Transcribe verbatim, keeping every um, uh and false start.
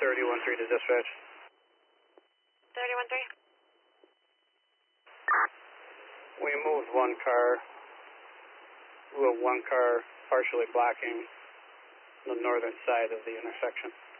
thirty-one three to dispatch. thirty-one three. We moved one car, we have one car partially blocking the northern side of the intersection.